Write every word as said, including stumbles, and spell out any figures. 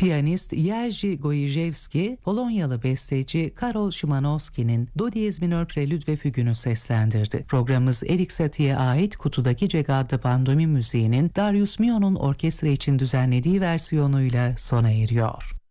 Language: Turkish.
Piyanist Jerzy Gojewski, Polonyalı besteci Karol Szymanowski'nin Do diyez minör prelüt ve fügünü seslendirdi. Programımız Erik Satie'ye ait Kutudaki Cek adlı pandomim müziğinin Darius Milhaud'un orkestra için düzenlediği versiyonuyla sona eriyor.